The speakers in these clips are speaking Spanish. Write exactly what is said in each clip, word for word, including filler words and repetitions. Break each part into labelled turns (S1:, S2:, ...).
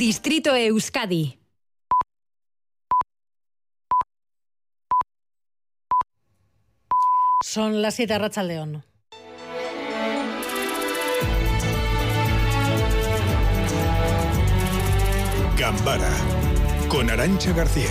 S1: Distrito Euskadi.
S2: Son las siete, Arratsaldeon.
S3: Gambara, con Arantxa García.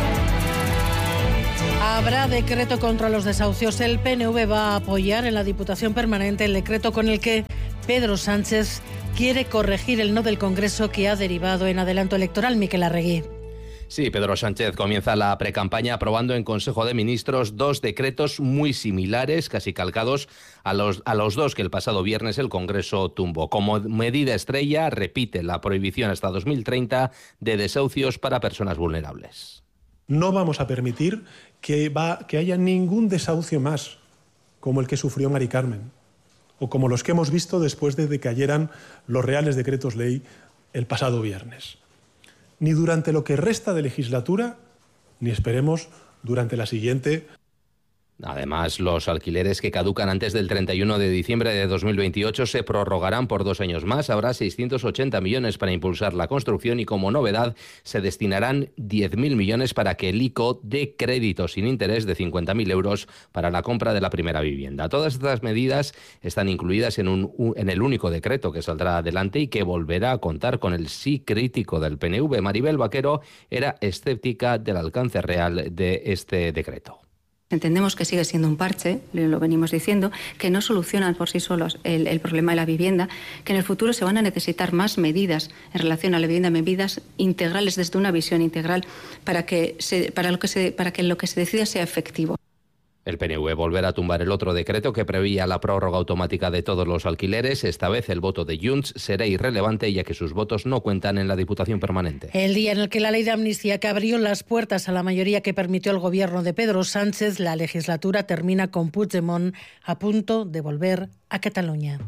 S2: Habrá decreto contra los desahucios. El P N V va a apoyar en la Diputación Permanente el decreto con el que Pedro Sánchez quiere corregir el no del Congreso que ha derivado en adelanto electoral. Miquel Arregui.
S4: Sí, Pedro Sánchez comienza la precampaña aprobando en Consejo de Ministros dos decretos muy similares, casi calcados a los, a los dos que el pasado viernes el Congreso tumbó. Como medida estrella, repite la prohibición hasta dos mil treinta de desahucios para personas vulnerables.
S5: No vamos a permitir que, va, que haya ningún desahucio más, como el que sufrió Mari Carmen, o como los que hemos visto después de que cayeran los reales decretos ley el pasado viernes. Ni durante lo que resta de legislatura, ni esperemos durante la siguiente.
S4: Además, los alquileres que caducan antes del treinta y uno de diciembre de dos mil veintiocho se prorrogarán por dos años más. Habrá seiscientos ochenta millones para impulsar la construcción y, como novedad, se destinarán diez mil millones para que el I C O dé crédito sin interés de cincuenta mil euros para la compra de la primera vivienda. Todas estas medidas están incluidas en, un, en el único decreto que saldrá adelante y que volverá a contar con el sí crítico del P N V. Maribel Vaquero era escéptica del alcance real de este decreto.
S6: Entendemos que sigue siendo un parche, lo venimos diciendo, que no solucionan por sí solos el, el problema de la vivienda, que en el futuro se van a necesitar más medidas en relación a la vivienda, medidas integrales desde una visión integral para que, se, para lo que, se, para que lo que se decida sea efectivo.
S4: El P N V volverá a tumbar el otro decreto que preveía la prórroga automática de todos los alquileres. Esta vez el voto de Junts será irrelevante ya que sus votos no cuentan en la Diputación Permanente.
S2: El día en el que la ley de amnistía que abrió las puertas a la mayoría que permitió el gobierno de Pedro Sánchez, la legislatura termina con Puigdemont a punto de volver a Cataluña.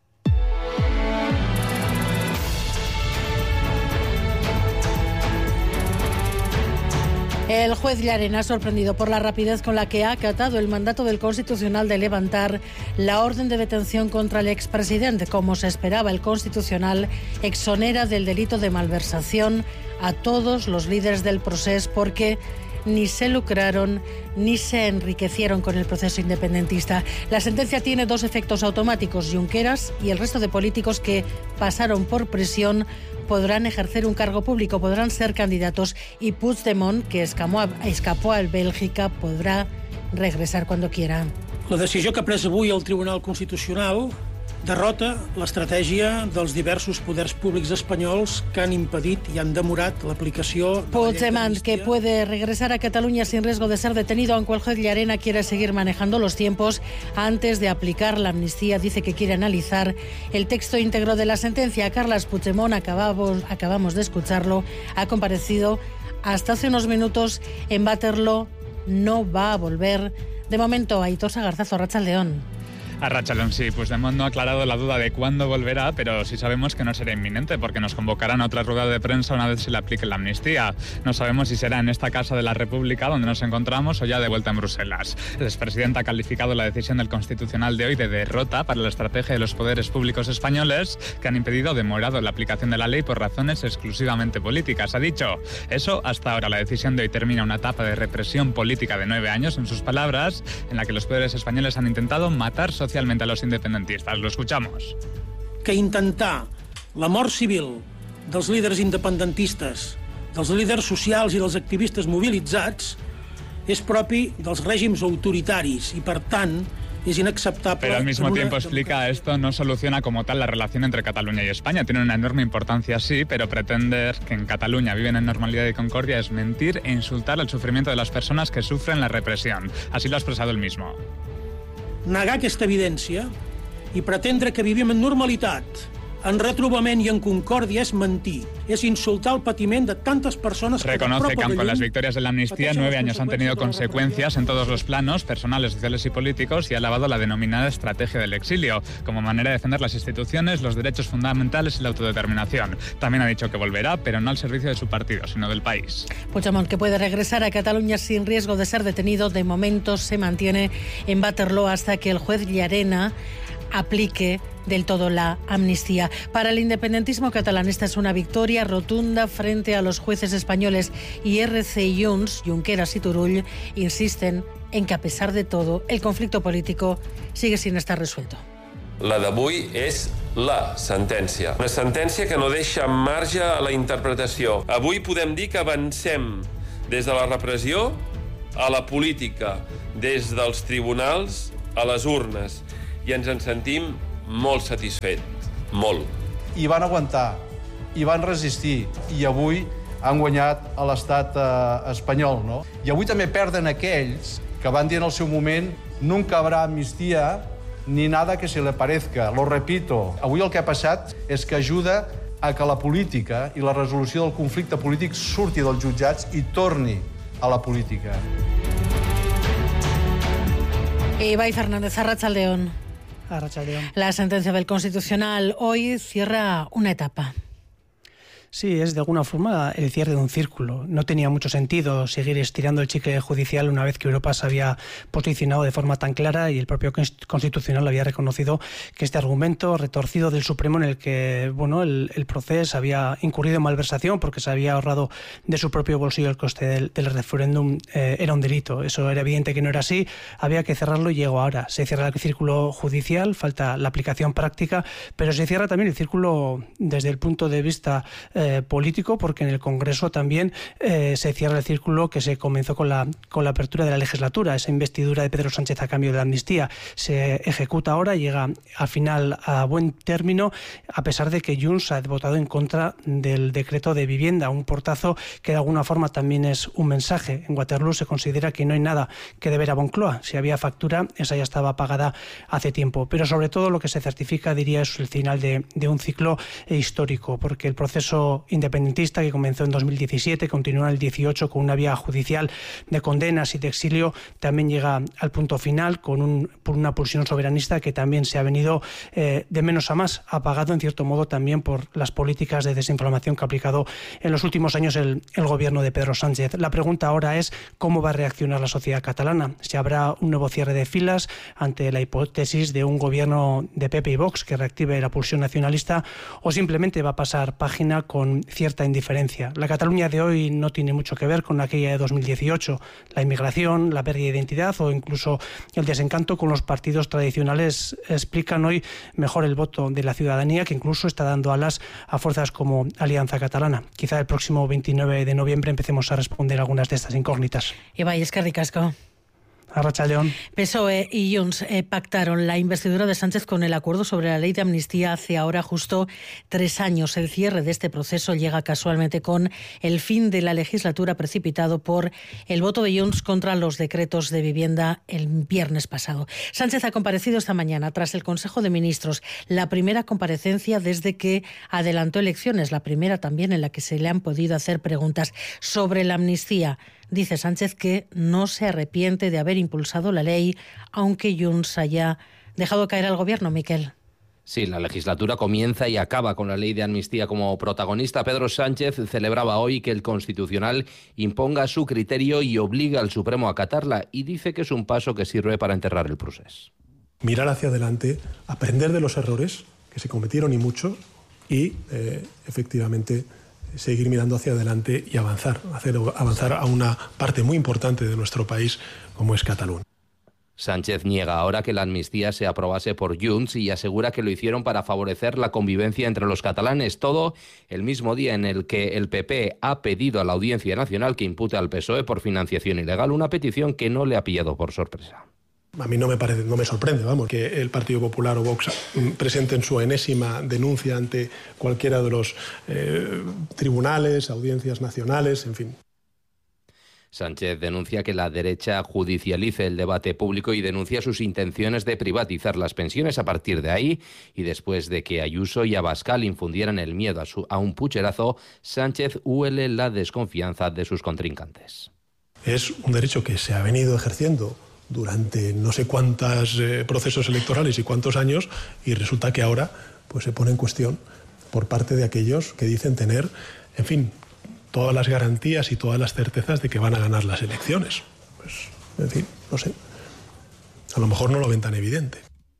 S2: El juez Llarena, sorprendido por la rapidez con la que ha acatado el mandato del Constitucional de levantar la orden de detención contra el expresidente. Como se esperaba, el Constitucional exonera del delito de malversación a todos los líderes del procés porque ni se lucraron ni se enriquecieron con el proceso independentista. La sentencia tiene dos efectos automáticos. Junqueras y el resto de políticos que pasaron por prisión podrán ejercer un cargo público, podrán ser candidatos, y Puigdemont, que escapó a, escapó a Bèlgica, podrà regresar cuando quiera.
S7: La decisió que ha pres avui el Tribunal Constitucional derrota l'estratègia dels diversos poders públics espanyols que han impedit i han demorat l'aplicació...
S2: Puigdemont, que puede regresar a Cataluña sin riesgo de ser detenido, aunque el juez Llarena quiere seguir manejando los tiempos antes de aplicar la amnistía. Dice que quiere analizar el texto íntegro de la sentencia. Carles Puigdemont, acabamos, acabamos de escucharlo, ha comparecido hasta hace unos minutos en Waterloo. No va a volver. De momento, Aitor Sagarzazo, Arratsaldeon.
S8: Arratsaldeon, sí, Puigdemont no ha aclarado la duda de cuándo volverá, pero sí sabemos que no será inminente porque nos convocarán a otra rueda de prensa una vez se le aplique la amnistía. No sabemos si será en esta Casa de la República donde nos encontramos o ya de vuelta en Bruselas. El expresidente ha calificado la decisión del Constitucional de hoy de derrota para la estrategia de los poderes públicos españoles que han impedido o demorado la aplicación de la ley por razones exclusivamente políticas. Ha dicho, eso hasta ahora. La decisión de hoy termina una etapa de represión política de nueve años, en sus palabras, en la que los poderes españoles han intentado matar socialmente a los independentistas. Lo escuchamos.
S7: Que intentar la mort civil dels líders independentistes, dels líders socials i dels activistes mobilitzats és propi dels règims autoritaris i, per tant, es inaceptable.
S8: Pero al mismo tiempo explica, esto no soluciona como tal la relación entre Cataluña y España. Tiene una enorme importancia, sí, pero pretender que en Cataluña viven en normalidad y concordia es mentir e insultar el sufrimiento de las personas que sufren la represión. Así lo ha expresado él mismo.
S7: Negar aquesta evidència i pretendre que vivim en normalitat, en retrobament i en concòrdia és mentir, es insultar el patiment de tantas personas.
S8: Reconoce que aunque las victorias de la amnistía nueve años han tenido consecuencias en todos los planos, personales, sociales y políticos, y ha alabado la denominada estrategia del exilio, como manera de defender las instituciones, los derechos fundamentales y la autodeterminación. También ha dicho que volverá, pero no al servicio de su partido, sino del país.
S2: Puigdemont, que puede regresar a Cataluña sin riesgo de ser detenido, de momento se mantiene en Waterloo hasta que el juez Llarena aplique del todo la amnistía. Para el independentismo catalán esta es una victoria rotunda frente a los jueces españoles y R C i Junts, Junqueras y Turull insisten en que a pesar de todo el conflicto político sigue sin estar resuelto.
S1: La d'avui és la sentència. Una sentència que no deixa marge a la interpretació. Avui podem dir que avancem des de la repressió a la política, des dels tribunals a les urnes, i ens en sentim molt satisfets, molt.
S9: I van aguantar, i van resistir, i avui han guanyat a l'estat eh, espanyol, no? I avui també perden aquells que van dir en el seu moment nunca habrá amnistía ni nada que se le parezca. Lo repito, avui el que ha passat és que ajuda a que la política i la resolució del conflicte polític surti dels jutjats i torni a la política.
S2: Ibai Fernández, Arratsaldeon.
S10: Arratsaldeon.
S2: La sentencia del Constitucional hoy cierra una etapa.
S10: Sí, es de alguna forma el cierre de un círculo. No tenía mucho sentido seguir estirando el chicle judicial una vez que Europa se había posicionado de forma tan clara y el propio Constitucional había reconocido que este argumento retorcido del Supremo, en el que bueno el, el proceso había incurrido en malversación porque se había ahorrado de su propio bolsillo el coste del, del referéndum, eh, era un delito. Eso era evidente que no era así, había que cerrarlo y llegó ahora. Se cierra el círculo judicial, falta la aplicación práctica, pero se cierra también el círculo desde el punto de vista eh, Eh, político, porque en el Congreso también eh, se cierra el círculo que se comenzó con la, con la apertura de la legislatura. Esa investidura de Pedro Sánchez a cambio de la amnistía se ejecuta ahora, llega al final a buen término, a pesar de que Junts ha votado en contra del decreto de vivienda, un portazo que de alguna forma también es un mensaje. En Waterloo se considera que no hay nada que deber a Moncloa. Si había factura, esa ya estaba pagada hace tiempo. Pero sobre todo lo que se certifica, diría, es el final de, de un ciclo histórico, porque el proceso independentista que comenzó en dos mil diecisiete, continúa en el dieciocho con una vía judicial de condenas y de exilio, también llega al punto final con un, por una pulsión soberanista que también se ha venido eh, de menos a más, apagado en cierto modo también por las políticas de desinflamación que ha aplicado en los últimos años el, el gobierno de Pedro Sánchez. La pregunta ahora es cómo va a reaccionar la sociedad catalana, si habrá un nuevo cierre de filas ante la hipótesis de un gobierno de P P y Vox que reactive la pulsión nacionalista, o simplemente va a pasar página con con cierta indiferencia. La Cataluña de hoy no tiene mucho que ver con aquella de dos mil dieciocho. La inmigración, la pérdida de identidad o incluso el desencanto con los partidos tradicionales explican hoy mejor el voto de la ciudadanía, que incluso está dando alas a fuerzas como Alianza Catalana. Quizá el próximo veintinueve de noviembre empecemos a responder algunas de estas incógnitas.
S2: Ibai, eskerrik asko.
S10: Arratsaldeon.
S2: P S O E y Junts eh, pactaron la investidura de Sánchez con el acuerdo sobre la ley de amnistía hace ahora justo tres años. El cierre de este proceso llega casualmente con el fin de la legislatura, precipitado por el voto de Junts contra los decretos de vivienda el viernes pasado. Sánchez ha comparecido esta mañana tras el Consejo de Ministros, la primera comparecencia desde que adelantó elecciones, la primera también en la que se le han podido hacer preguntas sobre la amnistía. Dice Sánchez que no se arrepiente de haber impulsado la ley, aunque Junts haya dejado caer al gobierno, Miquel.
S4: Sí, la legislatura comienza y acaba con la ley de amnistía como protagonista. Pedro Sánchez celebraba hoy que el Constitucional imponga su criterio y obliga al Supremo a acatarla, y dice que es un paso que sirve para enterrar el procés.
S5: Mirar hacia adelante, aprender de los errores que se cometieron y mucho, y eh, efectivamente seguir mirando hacia adelante y avanzar, hacer avanzar a una parte muy importante de nuestro país como es Cataluña.
S4: Sánchez niega ahora que la amnistía se aprobase por Junts y asegura que lo hicieron para favorecer la convivencia entre los catalanes. Todo el mismo día en el que el P P ha pedido a la Audiencia Nacional que impute al P S O E por financiación ilegal, una petición que no le ha pillado por sorpresa.
S5: A mí no me parece, no me sorprende, vamos, que el Partido Popular o Vox presenten su enésima denuncia ante cualquiera de los eh, tribunales, audiencias nacionales, en fin.
S4: Sánchez denuncia que la derecha judicialice el debate público y denuncia sus intenciones de privatizar las pensiones. A partir de ahí, y después de que Ayuso y Abascal infundieran el miedo a, su, a un pucherazo, Sánchez huele la desconfianza de sus contrincantes.
S5: Es un derecho que se ha venido ejerciendo durante no sé cuántos eh, procesos electorales y cuántos años, y resulta que ahora pues, se pone en cuestión por parte de aquellos que dicen tener, en fin, todas las garantías y todas las certezas de que van a ganar las elecciones. Pues, en fin, no sé. A lo mejor no lo ven tan evidente.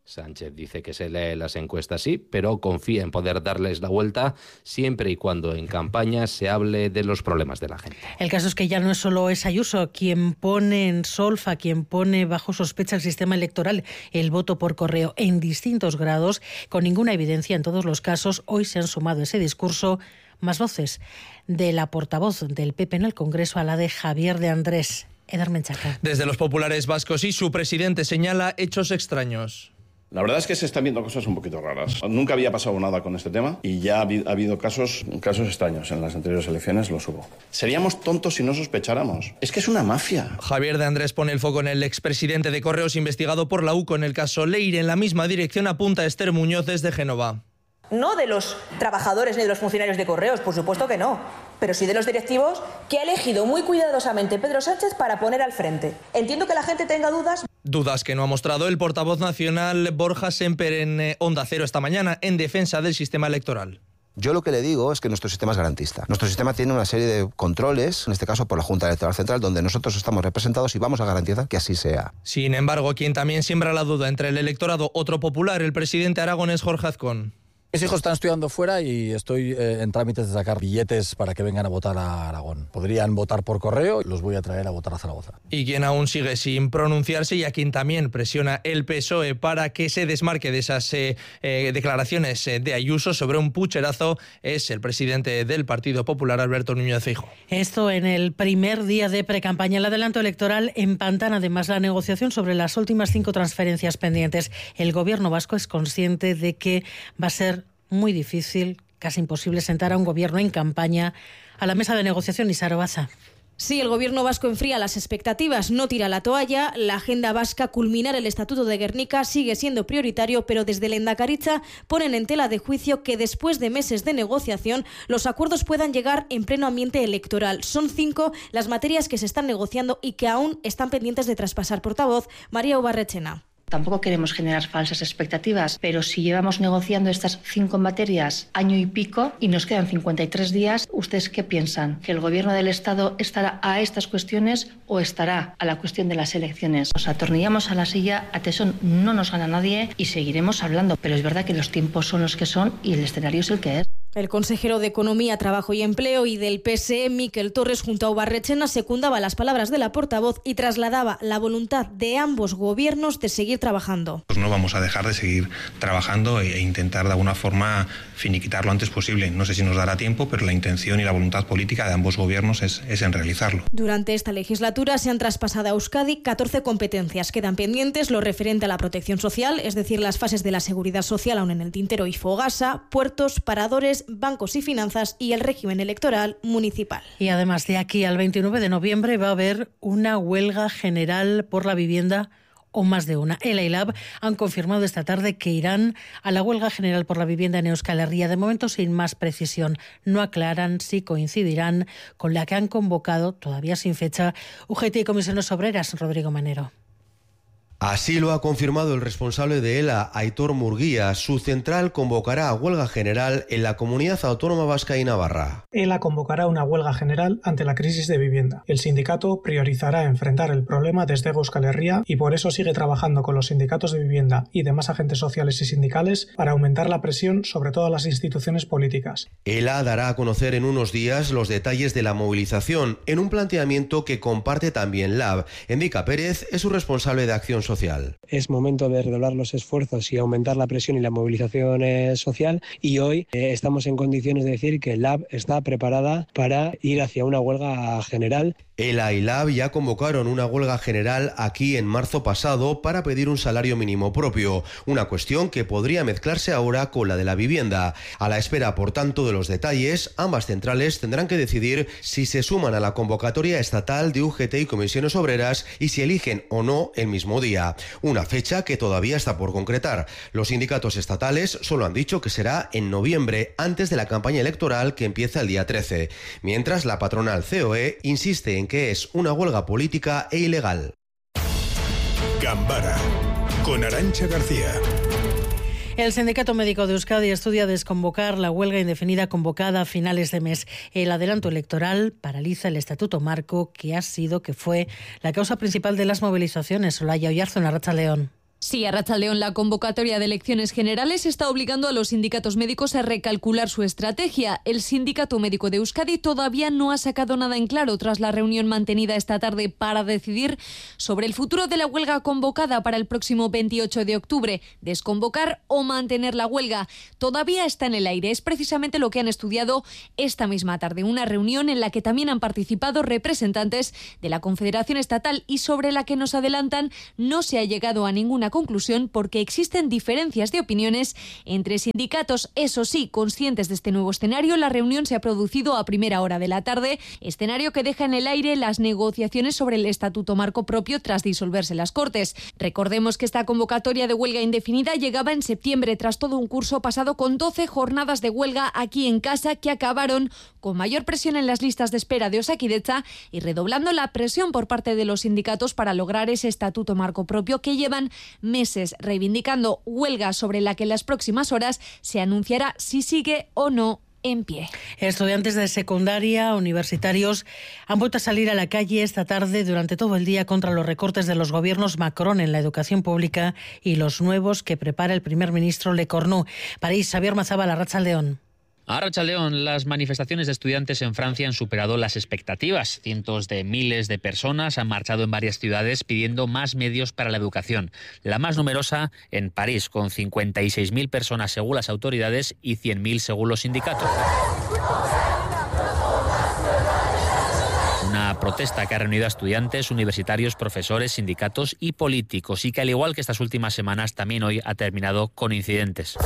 S4: Sánchez dice que se lee las encuestas, sí, pero confía en poder darles la vuelta siempre y cuando en campaña se hable de los problemas de la gente.
S2: El caso es que ya no es solo es Ayuso quien pone en solfa, quien pone bajo sospecha el sistema electoral, el voto por correo en distintos grados, con ninguna evidencia en todos los casos. Hoy se han sumado a ese discurso más voces, de la portavoz del P P en el Congreso a la de Javier de Andrés. Eder Menchaca.
S11: Desde los populares vascos y su presidente señala hechos extraños.
S12: La verdad es que se están viendo cosas un poquito raras. Nunca había pasado nada con este tema y ya ha habido casos, casos extraños. En las anteriores elecciones los hubo. Seríamos tontos si no sospecháramos. Es que es una mafia.
S11: Javier de Andrés pone el foco en el expresidente de Correos investigado por la U C O en el caso Leire. En la misma dirección apunta Esther Muñoz desde Génova.
S13: No de los trabajadores ni de los funcionarios de Correos, por supuesto que no, pero sí de los directivos que ha elegido muy cuidadosamente Pedro Sánchez para poner al frente. Entiendo que la gente tenga dudas.
S11: Dudas que no ha mostrado el portavoz nacional Borja Semper en Onda Cero esta mañana en defensa del sistema electoral.
S14: Yo lo que le digo es que nuestro sistema es garantista. Nuestro sistema tiene una serie de controles, en este caso por la Junta Electoral Central, donde nosotros estamos representados y vamos a garantizar que así sea.
S11: Sin embargo, quien también siembra la duda entre el electorado, otro popular, el presidente aragonés Jorge Azcón.
S15: Mis hijos están estudiando fuera y estoy eh, en trámites de sacar billetes para que vengan a votar a Aragón. Podrían votar por correo y los voy a traer a votar a Zaragoza.
S11: Y quien aún sigue sin pronunciarse y a quien también presiona el P S O E para que se desmarque de esas eh, eh, declaraciones de Ayuso sobre un pucherazo es el presidente del Partido Popular, Alberto Núñez Feijóo.
S2: Esto en el primer día de precampaña. El adelanto electoral empantana además la negociación sobre las últimas cinco transferencias pendientes. El gobierno vasco es consciente de que va a ser muy difícil, casi imposible, sentar a un gobierno en campaña a la mesa de negociación. Isaro Baza.
S16: Sí, el gobierno vasco enfría las expectativas, no tira la toalla. La agenda vasca, culminar el Estatuto de Gernika, sigue siendo prioritario, pero desde Lehendakaritza ponen en tela de juicio que después de meses de negociación los acuerdos puedan llegar en pleno ambiente electoral. Son cinco las materias que se están negociando y que aún están pendientes de traspasar. Portavoz, María Ubarrechena.
S17: Tampoco queremos generar falsas expectativas, pero si llevamos negociando estas cinco materias año y pico y nos quedan cincuenta y tres días, ¿ustedes qué piensan? ¿Que el Gobierno del Estado estará a estas cuestiones o estará a la cuestión de las elecciones? Nos atornillamos a la silla, a tesón no nos gana nadie y seguiremos hablando, pero es verdad que los tiempos son los que son y el escenario es el que es.
S16: El consejero de Economía, Trabajo y Empleo y del P S E, Miquel Torres, junto a Ubarrechena, secundaba las palabras de la portavoz y trasladaba la voluntad de ambos gobiernos de seguir trabajando.
S18: Pues no vamos a dejar de seguir trabajando e intentar de alguna forma finiquitar lo antes posible. No sé si nos dará tiempo, pero la intención y la voluntad política de ambos gobiernos es, es en realizarlo.
S16: Durante esta legislatura se han traspasado a Euskadi catorce competencias. Quedan pendientes lo referente a la protección social, es decir, las fases de la seguridad social aún en el tintero y Fogasa, puertos, paradores, bancos y finanzas y el régimen electoral municipal.
S2: Y además de aquí al veintinueve de noviembre va a haber una huelga general por la vivienda o más de una. ELA y LAB han confirmado esta tarde que irán a la huelga general por la vivienda en Euskal Herria. De momento sin más precisión. No aclaran si coincidirán con la que han convocado, todavía sin fecha, U G T y Comisiones Obreras. Rodrigo Manero.
S19: Así lo ha confirmado el responsable de ELA, Aitor Murguía. Su central convocará a huelga general en la Comunidad Autónoma Vasca y Navarra.
S20: ELA convocará una huelga general ante la crisis de vivienda. El sindicato priorizará enfrentar el problema desde Euskal Herria y por eso sigue trabajando con los sindicatos de vivienda y demás agentes sociales y sindicales para aumentar la presión sobre todas las instituciones políticas.
S19: ELA dará a conocer en unos días los detalles de la movilización en un planteamiento que comparte también LAB. Endica Pérez es su responsable de acción social.
S21: Es momento de redoblar los esfuerzos y aumentar la presión y la movilización eh, social y hoy eh, estamos en condiciones de decir que LAB está preparada para ir hacia una huelga general.
S19: ELA y LAB ya convocaron una huelga general aquí en marzo pasado para pedir un salario mínimo propio, una cuestión que podría mezclarse ahora con la de la vivienda. A la espera, por tanto, de los detalles, ambas centrales tendrán que decidir si se suman a la convocatoria estatal de U G T y Comisiones Obreras y si eligen o no el mismo día. Una fecha que todavía está por concretar. Los sindicatos estatales solo han dicho que será en noviembre, antes de la campaña electoral que empieza el día trece, mientras la patronal C O E insiste en que es una huelga política e ilegal.
S3: Gambara, con Arantxa García.
S2: El Sindicato Médico de Euskadi estudia desconvocar la huelga indefinida convocada a finales de mes. El adelanto electoral paraliza el Estatuto Marco, que ha sido, que fue la causa principal de las movilizaciones. Olaya Oyarzun, Arratsaldeon.
S6: Sí, Arratsaldeón, la convocatoria de elecciones generales está obligando a los sindicatos médicos a recalcular su estrategia. El Sindicato Médico de Euskadi todavía no ha sacado nada en claro tras la reunión mantenida esta tarde para decidir sobre el futuro de la huelga convocada para el próximo veintiocho de octubre, desconvocar o mantener la huelga. Todavía está en el aire. Es precisamente lo que han estudiado esta misma tarde. Una reunión en la que también han participado representantes de la Confederación Estatal y sobre la que nos adelantan no se ha llegado a ninguna conclusión porque existen diferencias de opiniones entre sindicatos. Eso sí, conscientes de este nuevo escenario, la reunión se ha producido a primera hora de la tarde, escenario que deja en el aire las negociaciones sobre el Estatuto Marco propio tras disolverse las Cortes. Recordemos que esta convocatoria de huelga indefinida llegaba en septiembre tras todo un curso pasado con doce jornadas de huelga aquí en casa que acabaron con mayor presión en las listas de espera de Osakidetza y redoblando la presión por parte de los sindicatos para lograr ese Estatuto Marco propio que llevan meses reivindicando, huelga sobre la que en las próximas horas se anunciará si sigue o no en pie.
S2: Estudiantes de secundaria, universitarios, han vuelto a salir a la calle esta tarde durante todo el día contra los recortes de los gobiernos Macron en la educación pública y los nuevos que prepara el primer ministro Lecornu. París, Xavier Mazaba, Arratsaldeón.
S22: A Arratsaldeón, las manifestaciones de estudiantes en Francia han superado las expectativas. Cientos de miles de personas han marchado en varias ciudades pidiendo más medios para la educación. La más numerosa en París, con cincuenta y seis mil personas según las autoridades y cien mil según los sindicatos. Una protesta que ha reunido a estudiantes, universitarios, profesores, sindicatos y políticos y que, al igual que estas últimas semanas, también hoy ha terminado con incidentes.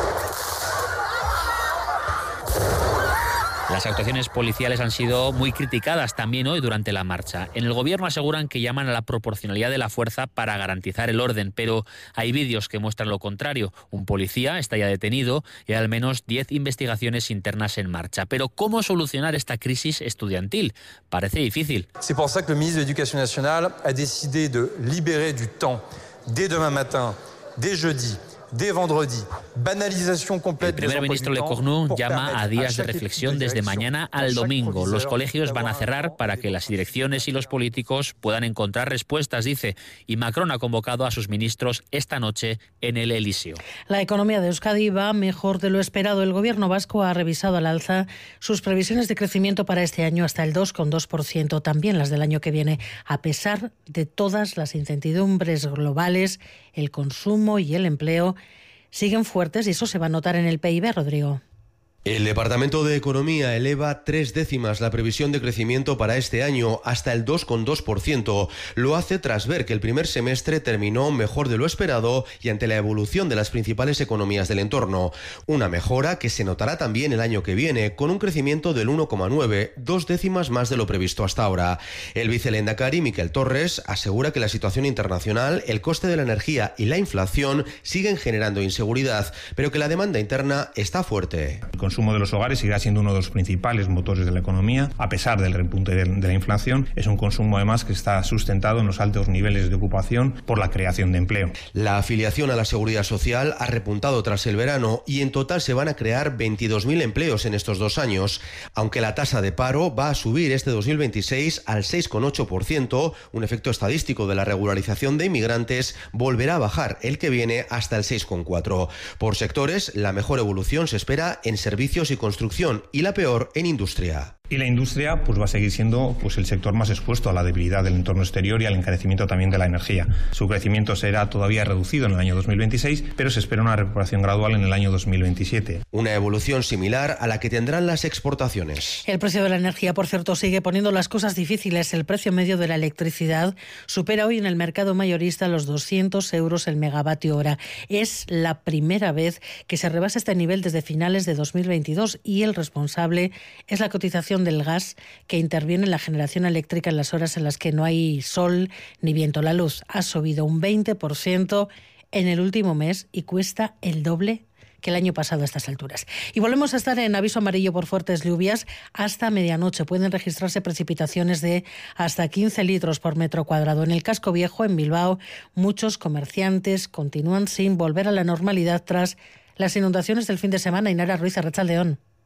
S22: Las actuaciones policiales han sido muy criticadas también hoy durante la marcha. En el gobierno aseguran que llaman a la proporcionalidad de la fuerza para garantizar el orden, pero hay vídeos que muestran lo contrario. Un policía está ya detenido y hay al menos diez investigaciones internas en marcha. Pero ¿cómo solucionar esta crisis estudiantil? Parece difícil.
S23: C'est pour ça que le ministre de l'Éducation nationale a décidé de libérer du temps dès demain matin, dès jeudi. De vendredi, banalización completa.
S22: El primer ministro Lecornu llama a días de reflexión desde mañana al domingo. Los colegios van a cerrar para que las direcciones y los políticos puedan encontrar respuestas, dice. Y Macron ha convocado a sus ministros esta noche en el Elíseo.
S2: La economía de Euskadi va mejor de lo esperado. El gobierno vasco ha revisado al alza sus previsiones de crecimiento para este año hasta el dos coma dos por ciento, también las del año que viene, a pesar de todas las incertidumbres globales. El consumo y el empleo siguen fuertes y eso se va a notar en el P I B, Rodrigo.
S19: El Departamento de Economía eleva tres décimas la previsión de crecimiento para este año hasta el dos coma dos por ciento. Lo hace tras ver que el primer semestre terminó mejor de lo esperado y ante la evolución de las principales economías del entorno. Una mejora que se notará también el año que viene, con un crecimiento del uno coma nueve, dos décimas más de lo previsto hasta ahora. El vicelehendakari Miquel Torres asegura que la situación internacional, el coste de la energía y la inflación siguen generando inseguridad, pero que la demanda interna está fuerte.
S18: El consumo de los hogares seguirá siendo uno de los principales motores de la economía, a pesar del repunte de, de la inflación. Es un consumo además que está sustentado en los altos niveles de ocupación por la creación de empleo.
S19: La afiliación a la Seguridad Social ha repuntado tras el verano y en total se van a crear veintidós mil empleos en estos dos años, aunque la tasa de paro va a subir este dos mil veintiséis al seis coma ocho por ciento, un efecto estadístico de la regularización de inmigrantes volverá a bajar el que viene hasta el seis coma cuatro por ciento. Por sectores, la mejor evolución se espera en servicios y construcción y la peor en industria.
S18: Y la industria pues va a seguir siendo pues el sector más expuesto a la debilidad del entorno exterior y al encarecimiento también de la energía. Su crecimiento será todavía reducido en el año dos mil veintiséis, pero se espera una recuperación gradual en el año dos mil veintisiete.
S19: Una evolución similar a la que tendrán las exportaciones.
S2: El precio de la energía, por cierto, sigue poniendo las cosas difíciles. El precio medio de la electricidad supera hoy en el mercado mayorista los doscientos euros el megavatio hora. Es la primera vez que se rebasa este nivel desde finales de dos mil veintidós y el responsable es la cotización del gas que interviene en la generación eléctrica en las horas en las que no hay sol ni viento. La luz ha subido un veinte por ciento en el último mes y cuesta el doble que el año pasado a estas alturas. Y volvemos a estar en aviso amarillo por fuertes lluvias hasta medianoche. Pueden registrarse precipitaciones de hasta quince litros por metro cuadrado. En el casco viejo, en Bilbao, muchos comerciantes continúan sin volver a la normalidad tras las inundaciones del fin de semana. Inara Ruiz, Arratsaldeón.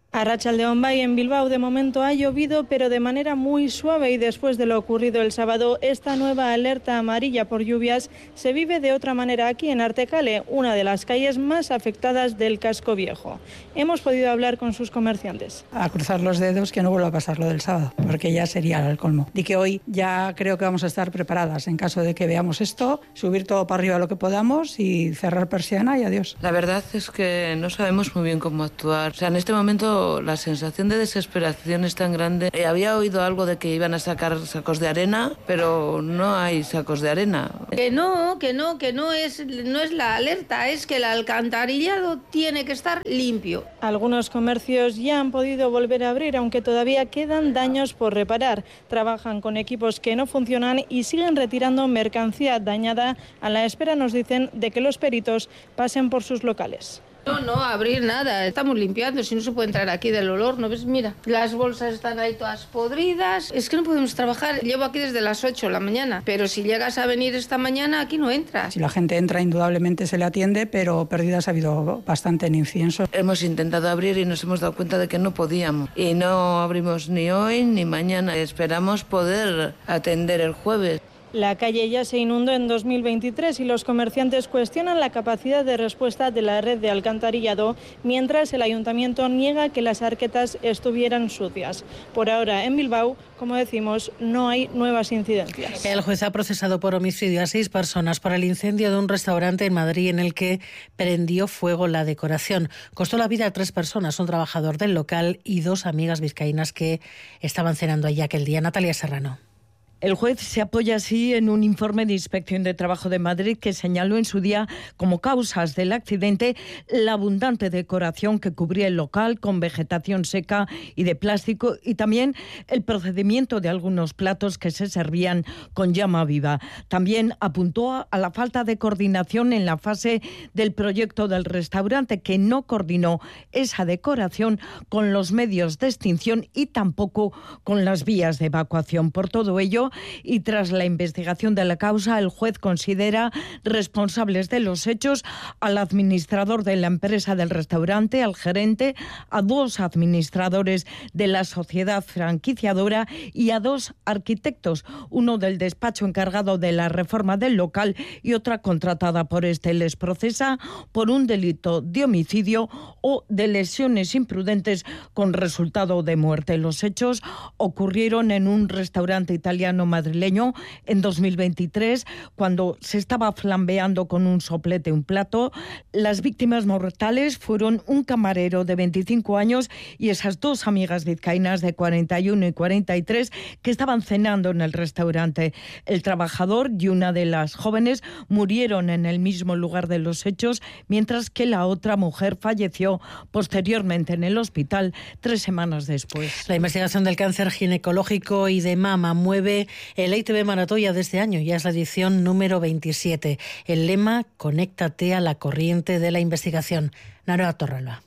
S1: Arratsaldeon Bay, en Bilbao de momento ha llovido, pero de manera muy suave, y después de lo ocurrido el sábado, esta nueva alerta amarilla por lluvias se vive de otra manera aquí en Artecale, una de las calles más afectadas del casco viejo. Hemos podido hablar con sus comerciantes.
S7: A cruzar los dedos que no vuelva a pasar lo del sábado, porque ya sería el colmo. Y que hoy ya creo que vamos a estar preparadas en caso de que veamos esto, subir todo para arriba lo que podamos y cerrar persiana y adiós.
S8: La verdad es que no sabemos muy bien cómo actuar. O sea, en este momento la sensación de desesperación es tan grande. Eh, había oído algo de que iban a sacar sacos de arena, pero no hay sacos de arena.
S24: Que no, que no, que no es, no es la alerta, es que el alcantarillado tiene que estar limpio.
S1: Algunos comercios ya han podido volver a abrir, aunque todavía quedan daños por reparar. Trabajan con equipos que no funcionan y siguen retirando mercancía dañada a la espera, nos dicen, de que los peritos pasen por sus locales.
S24: No, no, abrir nada, estamos limpiando, si no se puede entrar aquí del olor, ¿no ves? Mira, las bolsas están ahí todas podridas, es que no podemos trabajar. Llevo aquí desde las ocho de la mañana, pero si llegas a venir esta mañana, aquí no entras.
S7: Si la gente entra, indudablemente se le atiende, pero pérdidas ha habido bastante en incienso.
S8: Hemos intentado abrir y nos hemos dado cuenta de que no podíamos, y no abrimos ni hoy ni mañana. Esperamos poder atender el jueves.
S1: La calle ya se inundó en dos mil veintitrés y los comerciantes cuestionan la capacidad de respuesta de la red de alcantarillado, mientras el ayuntamiento niega que las arquetas estuvieran sucias. Por ahora, en Bilbao, como decimos, no hay nuevas incidencias.
S2: El juez ha procesado por homicidio a seis personas por el incendio de un restaurante en Madrid en el que prendió fuego la decoración. Costó la vida a tres personas, un trabajador del local y dos amigas vizcaínas que estaban cenando allí aquel día. Natalia Serrano.
S25: El juez se apoya así en un informe de Inspección de Trabajo de Madrid que señaló en su día como causas del accidente la abundante decoración que cubría el local con vegetación seca y de plástico, y también el procedimiento de algunos platos que se servían con llama viva. También apuntó a la falta de coordinación en la fase del proyecto del restaurante, que no coordinó esa decoración con los medios de extinción y tampoco con las vías de evacuación. Por todo ello, y tras la investigación de la causa, el juez considera responsables de los hechos al administrador de la empresa del restaurante, al gerente, a dos administradores de la sociedad franquiciadora y a dos arquitectos, uno del despacho encargado de la reforma del local y otra contratada por este. Les procesa por un delito de homicidio o de lesiones imprudentes con resultado de muerte. Los hechos ocurrieron en un restaurante italiano madrileño en dos mil veintitrés, cuando se estaba flambeando con un soplete un plato. Las víctimas mortales fueron un camarero de veinticinco años y esas dos amigas vizcaínas de cuarenta y uno y cuarenta y tres que estaban cenando en el restaurante. El trabajador y una de las jóvenes murieron en el mismo lugar de los hechos, mientras que la otra mujer falleció posteriormente en el hospital tres semanas después.
S2: La investigación del cáncer ginecológico y de mama mueve el I T V Maratoya de este año. Ya es la edición número veintisiete. El lema: conéctate a la corriente de la investigación. Nara Torralba.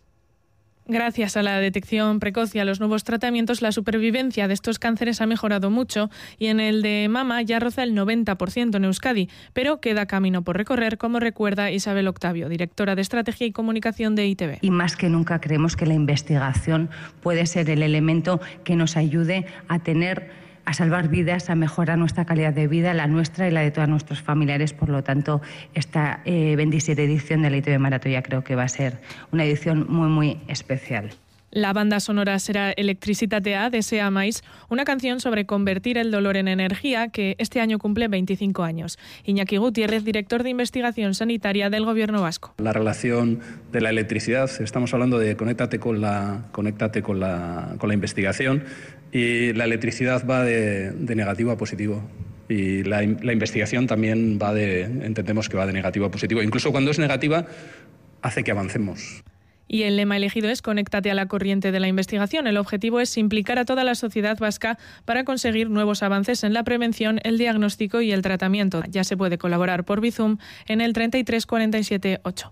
S26: Gracias a la detección precoz y a los nuevos tratamientos, la supervivencia de estos cánceres ha mejorado mucho, y en el de mama ya roza el noventa por ciento en Euskadi, pero queda camino por recorrer, como recuerda Isabel Octavio, directora de Estrategia y Comunicación de I T V.
S27: Y más que nunca creemos que la investigación puede ser el elemento que nos ayude a tener a salvar vidas, a mejorar nuestra calidad de vida, la nuestra y la de todos nuestros familiares. Por lo tanto, esta eh, veintisiete edición de la I T V Maratoya creo que va a ser una edición muy, muy especial.
S26: La banda sonora será Electricitatea de Sea Mais, una canción sobre convertir el dolor en energía que este año cumple veinticinco años. Iñaki Gutiérrez, director de Investigación Sanitaria del Gobierno vasco.
S28: La relación de la electricidad, estamos hablando de conéctate con la, conéctate con la, con la investigación, y la electricidad va de, de negativo a positivo. Y la, la investigación también va de, entendemos que va de negativo a positivo. Incluso cuando es negativa, hace que avancemos.
S26: Y el lema elegido es Conéctate a la corriente de la investigación. El objetivo es implicar a toda la sociedad vasca para conseguir nuevos avances en la prevención, el diagnóstico y el tratamiento. Ya se puede colaborar por Bizum en el treinta y tres cuarenta y siete ocho.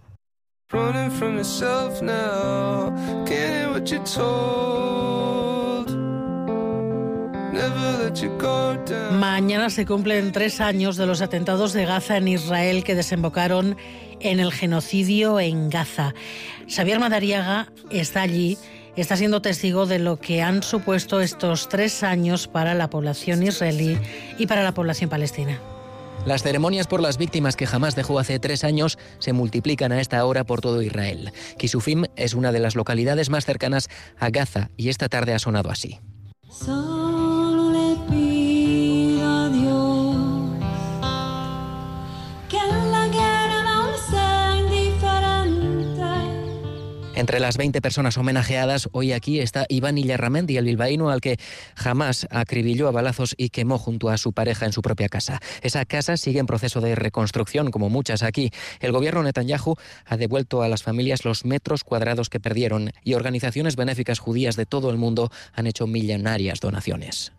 S2: Mañana se cumplen tres años de los atentados de Gaza en Israel que desembocaron en el genocidio en Gaza. Xavier Madariaga está allí está siendo testigo de lo que han supuesto estos tres años para la población israelí y para la población palestina.
S4: Las ceremonias por las víctimas que Hamás dejó hace tres años se multiplican a esta hora por todo Israel. Kisufim es una de las localidades más cercanas a Gaza y esta tarde ha sonado así.
S5: Solo le pido a Dios que en la guerra no sea indiferente.
S4: Entre las veinte personas homenajeadas, hoy aquí está Iván Illarramendi, el bilbaíno al que Hamás acribilló a balazos y quemó junto a su pareja en su propia casa. Esa casa sigue en proceso de reconstrucción, como muchas aquí. El gobierno Netanyahu ha devuelto a las familias los metros cuadrados que perdieron y organizaciones benéficas judías de todo el mundo han hecho millonarias donaciones.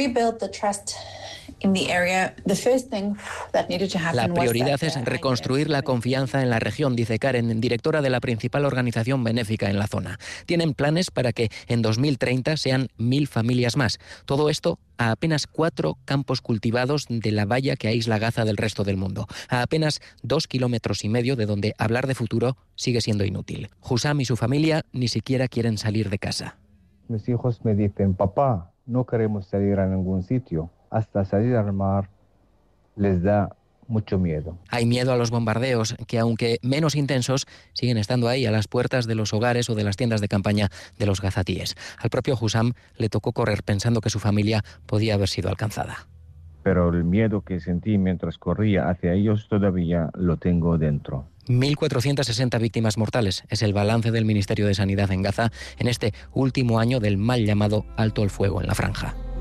S4: La prioridad es reconstruir la confianza en la región, dice Karen, directora de la principal organización benéfica en la zona. Tienen planes para que en dos mil treinta sean mil familias más. Todo esto a apenas cuatro campos cultivados de la valla que aísla Gaza del resto del mundo. A apenas dos kilómetros y medio de donde hablar de futuro sigue siendo inútil. Hussam y su familia ni siquiera quieren salir de casa.
S9: Mis hijos me dicen, papá, no queremos salir a ningún sitio. Hasta salir al mar les da mucho miedo.
S4: Hay miedo a los bombardeos, que aunque menos intensos, siguen estando ahí a las puertas de los hogares o de las tiendas de campaña de los gazatíes. Al propio Hussam le tocó correr pensando que su familia podía haber sido alcanzada.
S9: Pero el miedo que sentí mientras corría hacia ellos todavía lo tengo dentro.
S4: mil cuatrocientas sesenta víctimas mortales es el balance del Ministerio de Sanidad en Gaza en este último año del mal llamado alto el fuego en la franja.